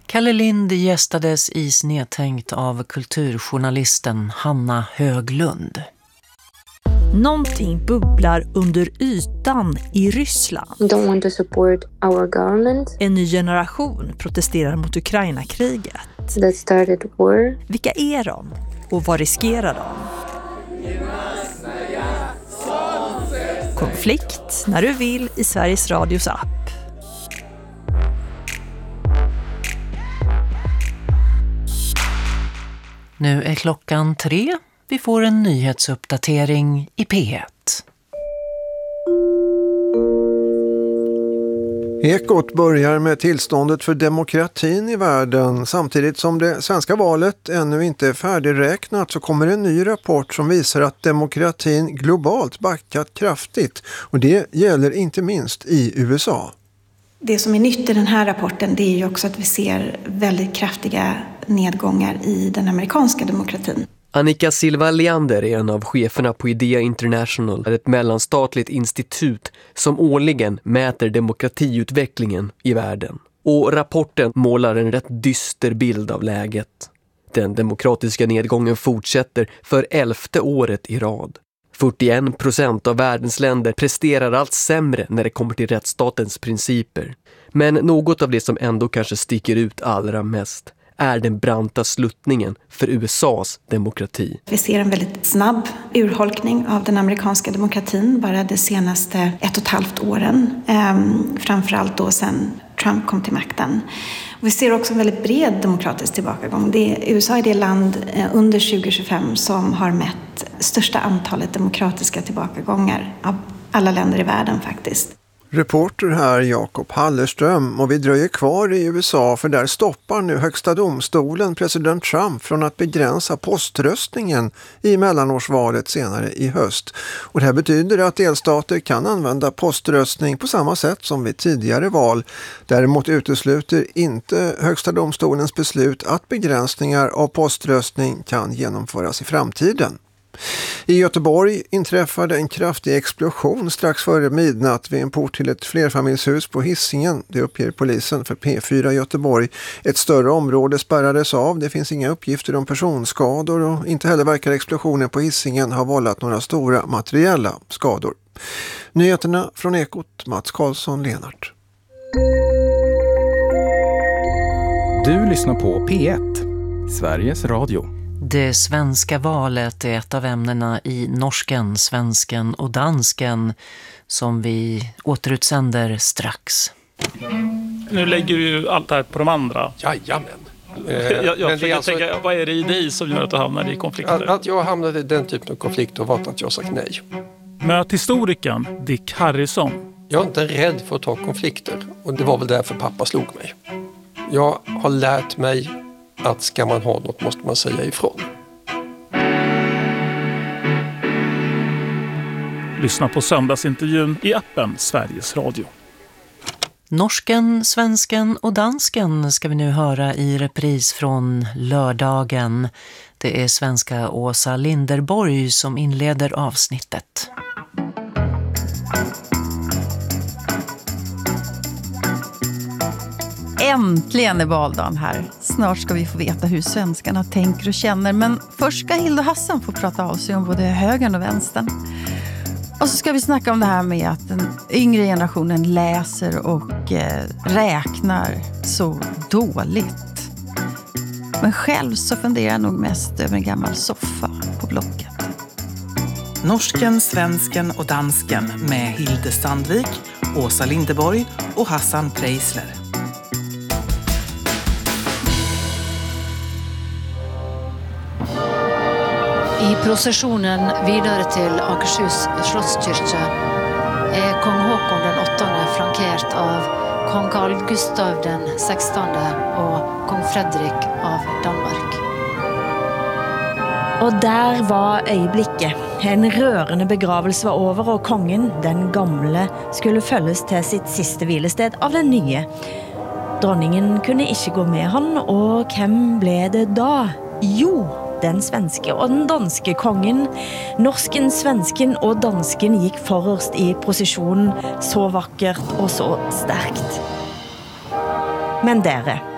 Kalle Lind gästades i Snedtänkt av kulturjournalisten Hanna Höglund. Någonting bubblar under ytan i Ryssland. Don't want to support our government. En ny generation protesterar mot Ukraina-kriget. That started war. Vilka är de? Och vad riskerar de? Konflikt när du vill i Sveriges Radios app. Nu är klockan 3. Vi får en nyhetsuppdatering i P1. Ekot börjar med tillståndet för demokratin i världen. Samtidigt som det svenska valet ännu inte är färdigräknat så kommer en ny rapport som visar att demokratin globalt backat kraftigt. Och det gäller inte minst i USA. Det som är nytt i den här rapporten, det är ju också att vi ser väldigt kraftiga nedgångar i den amerikanska demokratin. Annika Silva Leander är en av cheferna på Idea International, ett mellanstatligt institut som årligen mäter demokratiutvecklingen i världen. Och rapporten målar en rätt dyster bild av läget. Den demokratiska nedgången fortsätter för 11:e året i rad. 41% av världens länder presterar allt sämre när det kommer till rättsstatens principer. Men något av det som ändå kanske sticker ut allra mest är den branta sluttningen för USAs demokrati. Vi ser en väldigt snabb urholkning av den amerikanska demokratin bara de senaste 1,5 åren. Framförallt då sedan Trump kom till makten. Vi ser också en väldigt bred demokratisk tillbakagång. USA är det land under 2025 som har mätt största antalet demokratiska tillbakagångar av alla länder i världen faktiskt. Reporter här Jakob Hallerström, och vi dröjer kvar i USA för där stoppar nu högsta domstolen president Trump från att begränsa poströstningen i mellanårsvalet senare i höst. Och det här betyder att delstater kan använda poströstning på samma sätt som vid tidigare val. Däremot utesluter inte högsta domstolens beslut att begränsningar av poströstning kan genomföras i framtiden. I Göteborg inträffade en kraftig explosion strax före midnatt vid en port till ett flerfamiljshus på Hisingen. Det uppger polisen för P4 Göteborg. Ett större område spärrades av. Det finns inga uppgifter om personskador och inte heller verkar explosionen på Hisingen ha vållat några stora materiella skador. Nyheterna från Ekot, Mats Karlsson, Lenart. Du lyssnar på P1, Sveriges Radio. Det svenska valet är ett av ämnena i Norsken, Svensken och Dansken som vi återutsänder strax. Nu lägger du ju allt det här på de andra. Jajamän. Jag försöker tänka, vad är det i dig som gör att du hamnar i konflikter? Att jag hamnade i den typen av konflikter var att jag sagt nej. Möt historikern Dick Harrison. Jag är inte rädd för att ta konflikter och det var väl därför pappa slog mig. Jag har lärt mig att ska man ha något måste man säga ifrån. Lyssna på söndagsintervjun i appen Sveriges Radio. Norsken, Svensken och Dansken ska vi nu höra i repris från lördagen. Det är svenska Åsa Linderborg som inleder avsnittet. Äntligen är valdagen här. Snart ska vi få veta hur svenskarna tänker och känner. Men först ska Hilda Hassan få prata av sig om både högern och vänstern. Och så ska vi snacka om det här med att den yngre generationen läser och räknar så dåligt. Men själv så funderar jag nog mest över en gammal soffa på Blocket. Norsken, Svensken och Dansken med Hilde Sandvik, Åsa Linderborg och Hassan Preisler. I processionen vidare till Akershus slottskyrka är kung Håkon den 8:e flankerat av kung Carl Gustav den 16:e och kung Fredrik av Danmark. Och där var øyeblikket. En rørende begravelse var over, og kongen, den gamle, skulle følges til sitt siste hvilested av den nye. Dronningen kunne ikke gå med han, og hvem ble det da? Jo, den svenske og den danske kongen. Norsken, svensken og dansken gikk forrest i prosesjonen, så vakkert og så sterkt. Men dere,